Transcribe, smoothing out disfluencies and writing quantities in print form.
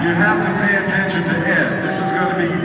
you have to pay attention to Ed. This is going to be